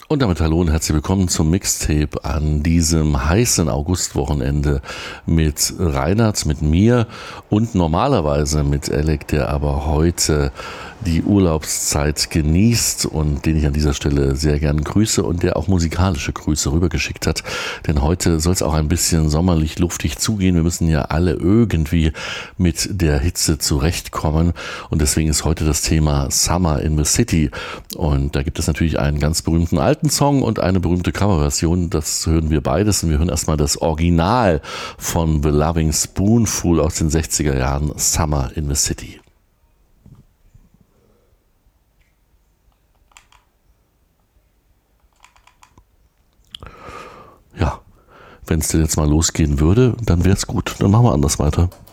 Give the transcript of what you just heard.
Und damit hallo und herzlich willkommen zum Mixtape an diesem heißen Augustwochenende mit Reinhard, mit mir und normalerweise mit Alec, der aber heute die Urlaubszeit genießt und den ich an dieser Stelle sehr gern grüße und der auch musikalische Grüße rübergeschickt hat. Denn heute soll es auch ein bisschen sommerlich luftig zugehen. Wir müssen ja alle irgendwie mit der Hitze zurechtkommen und deswegen ist heute das Thema Summer in the City. Und da gibt es natürlich einen ganz berühmten alten Song und eine berühmte Coverversion. Das hören wir beides und wir hören erstmal das Original von The Loving Spoonful aus den 60er Jahren, Summer in the City. Ja, wenn es denn jetzt mal losgehen würde, dann wäre es gut. Dann machen wir anders weiter.